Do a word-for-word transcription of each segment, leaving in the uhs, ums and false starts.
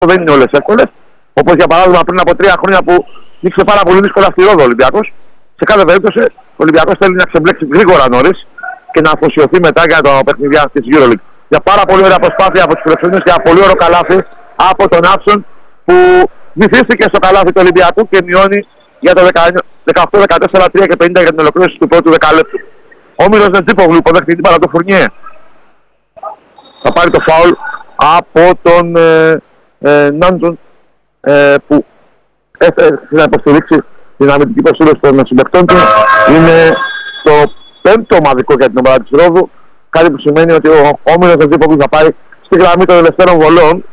δεν είναι όλες εύκολες. Όπως για παράδειγμα πριν από τρία χρόνια που νίκησε πάρα πολύ δύσκολα στη Ρόδο ο Ολυμπιακός. Σε κάθε περίπτωση ο Ολυμπιακός θέλει να ξεμπλέξει γρήγορα νωρίς και να αφοσιωθεί μετά για το παιχνίδια της EuroLeague. Για πάρα πολύ ωραία προσπάθεια από τους φιλοξενούς και ένα πολύ ωραίο καλάθι από τον Άψον που βυθίστηκε στο καλάθι του Ολυμπιακού και μειώνει για το δεκαοκτώ δεκατέσσερα τρία και πενήντα για την ολοκλήρωση του πρώτου δεκαλέπτου. Ο Όμηρος Νετζίπογλου υποδέχεται την παρά το Φουρνιέ. Θα πάρει το φάουλ από τον ε, ε, Νάντζον ε, που έφερε να υποστηρίξει την αμυντική προσήλωση των συμπαικτών του. Είναι το πέμπτο ομαδικό για την ομάδα της Ρόδου, κάτι που σημαίνει ότι ο Όμηρος Νετζίπογλου θα πάει στη γραμμή των ελευθέρων βολών.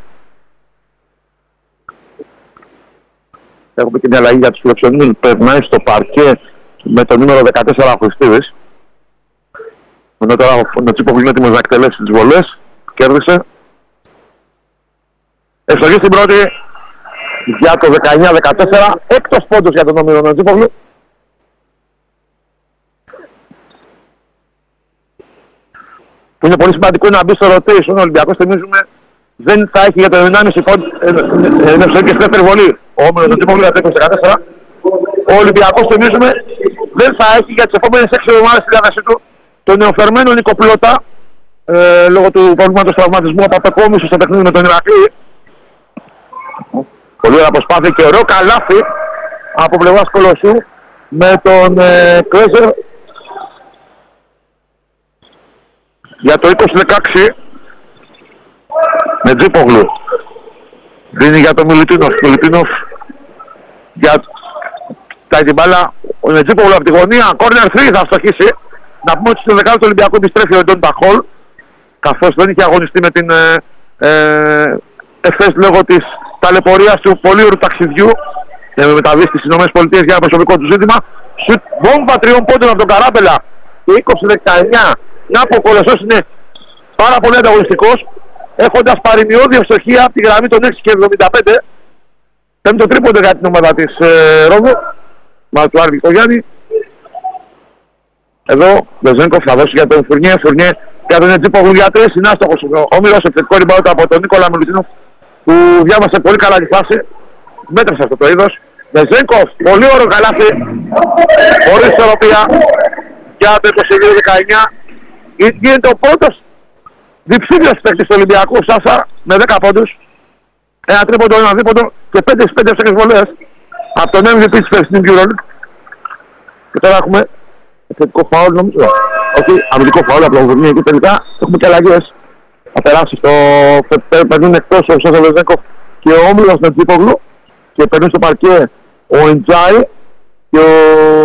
Έχουμε και μια αλλαγή για τους φιλοξενούς. Περνάει στο παρκέ με το νούμερο δεκατέσσερα Χριστίδης. Ενώ τώρα ο Νετζίπογλου είναι έτοιμος να εκτελέσει τις βολές. Κέρδισε. Εστοχή στην πρώτη για το δεκαεννιά δεκατέσσερα. Έκτος πόντος για τον Όμηρο Νετζίπογλου. Που είναι πολύ σημαντικό να μπει στο rotation. Ο Ολυμπιακός, θυμίζουμε, δεν θα έχει για το ενάμιση πόντο και στη δεύτερη βολή. Ο Όμηρος Νετζίπογλου για το είκοσι δεκατέσσερα. Ο Ολυμπιακός, θυμίζουμε, δεν θα έχει για τις επόμενες έξι εβδομάδες στη διάθεσή του τον νεοφερμένο Νικοπλώτα ε, λόγω του προβλήματος τραυματισμού από απεκόμιση στο παιχνίδι με τον Ηρακλή. Πολύ ωραία προσπάθεια και ωραίο καλάθι από πλευράς Κολοσσού με τον ε, Κρέζερ για το είκοσι δεκαέξι. Νετζίπογλου δίνει για τον Μιλουτίνοφ. Μιλουτίνοφ για τα την μπάλα. Ο Νετζίπογλου από τη γωνία. Corner τρία θα στοχίσει. Να πούμε ότι στο δεκάλεπτο του Ολυμπιακού επιστρέφει ο Εντόν Ταχόλ, καθώς δεν είχε αγωνιστεί με την ε, ε, ΕΦΕΣ λόγω της ταλαιπωρίας του πολύ ωρου ταξιδιού και με μεταβεί στις ΗΠΑ για ένα προσωπικό του ζήτημα. Σουτ βόμβα τριών πόντων από τον Καράμπελα και είκοσι δεκαεννιά. Να πω, ο Κολοσσός είναι πάρα πολύ ανταγωνιστικός, έχοντας παρημιώδη ευστοχία από τη γραμμή των έξι και εβδομήντα πέντε. Πέμπτο τρίποντο για την ομάδα της ε, Ρόδου, μα του Άρη Βικτογιάννη. Εδώ Βεζένκοφ θα δώσει για τον Φουρνιέ. Φουρνιέ για τον Νετζίπογλου για τρεις. Είναι άστοχος ο Όμηρος. Επιθετικό ριμπάουντ από τον Νίκολα Μιλουτίνοφ που διάβασε πολύ καλά τη φάση. Μέτρησε αυτό το είδος. Βεζένκοφ, πολύ ωραίο καλάθι. Χωρίς ισορροπία για το είκοσι δύο δεκαεννιά. Γίνεται ο πρώτος διψήφιος παίκτης του Ολυμπιακού Σάσα με δέκα πόντους. Ένα τρίποντο, ένα δίποντο και πέντε στις πέντε εύστοχες βολές από τον εμ βι πι της φετινής EuroLeague. Και τώρα έχουμε θετικό φάουλ, νομίζω. Όχι, αμυντικό φάουλ από τον Βουρνιέ και τελικά έχουμε και αλλαγές. Θα περάσει στο περνούν εκτός ο Σόζο Βεζένκοφ και ο Όμηρος Νετζίπογλου και περνούν στο παρκέ ο Εντζάι και ο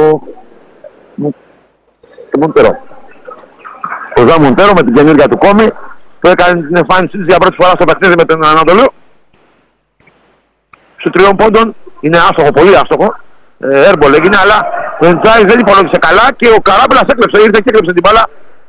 και Μοντέρο. Ο Ζα Μοντέρο με την καινούργια του κόμη που έκανε την εμφάνισή της για πρώτη φορά στο παιχνίδι με τον Ανατολού. Σου τριών πόντων είναι άστοχο, πολύ άστοχο. Έρμπολ έγινε, αλλά ο Εντζάι δεν υπολόγισε καλά και ο Καράμπελας έκλεψε, ήρθε και έκλεψε την μπάλα.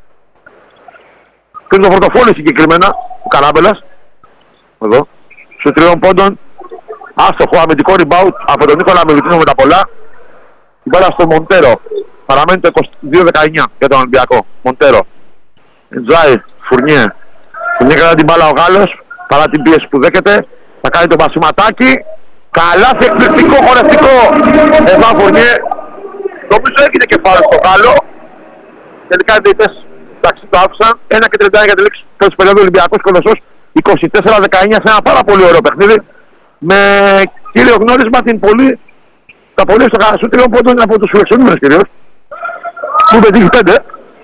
Και το πορτοφόλι συγκεκριμένα, ο Καράμπελας. Εδώ. Στους τριών πόντων, άστοχο αμυντικό rebound από τον Νίκολα Μιλουτίνοφ με τα πολλά. Την μπάλα στο Μοντέρο. Παραμένει το είκοσι δύο δεκαεννιά για τον Ολυμπιακό. Μοντέρο. Εντζάι, Φουρνιέ. Φουρνιέ κατά την μπάλα ο Γάλλος, παρά την πίεση που δέχεται. Θα κάνει το πασιματάκι. Καλάθι εκπληκτικό, χορευτικό. Εδώ Φουρνιέ. Νομίζω έγινε και φάουλ στο Γάλλο. Τελικά οι διαιτητές εντάξει το άφησαν. ένα και τριάντα για τη λήξη της περίοδου Ολυμπιακός Κολοσσός είκοσι τέσσερα δεκαεννιά σε ένα πάρα πολύ ωραίο παιχνίδι. Με κύριο γνώρισμα την πολύ, τα πολύ στο σου τριών πόντων από τους φιλοξενούμενους κυρίως. Που πετύχει πέντε.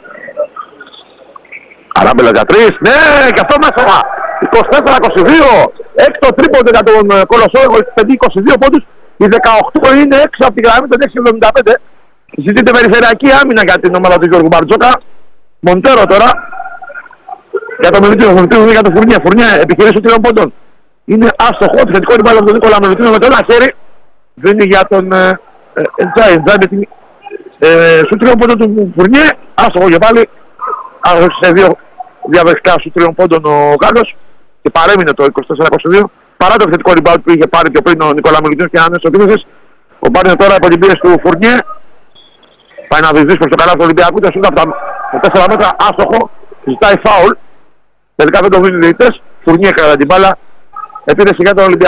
Καράμπελα για τρεις. Ναι, και αυτό μέσα. είκοσι τέσσερα είκοσι δύο. Έκτο τρίποντο για τον Κολοσσό. Πετύχει είκοσι δύο πόντους. Οι δεκαοκτώ είναι έξω από τη γραμμή των έξι εβδομήντα πέντε. Ζητείται περιφερειακή άμυνα για την ομάδα του Γιώργου Μπαρτζόκα. Μοντέρο τώρα. Για το Μιλουτίνοφ, Μιλουτίνοφ για το Φουρνιέ. Φουρνιέ επιχειρήσει των τριών πόντων. Είναι άστοχο. Θετικό ριμπάουντ από τον Νίκολα Μιλουτίνοφ με το ένα χέρι. Δίνει για τον Εντζάι. Εντζάι με την σου τριών πόντων του Φουρνιέ. Άστοχο και πάλι. Άστοχο σε δύο διαδοχικά σου τριών πόντων ο Γάλλος. Και παρέμεινε το είκοσι τέσσερα είκοσι δύο. Παρά το θετικό rebound που είχε πάρει πιο πριν ο Νικόλα Μιλουτίνοφ και αν είναι στο τίμησης. Ο Μπάρνιο τώρα από την πίεση του Φουρνιέ. Πάει να βυθίσει προς το καλά του Ολυμπιακού. Το σούτ από τα τέσσερα μέτρα άστοχο. Ζητάει φάουλ. Τελικά δεν το δίνουν οι διαιτητές. Φουρνιέ κατά την μπάλα. Επίθεση για τον Ολυμπιακό.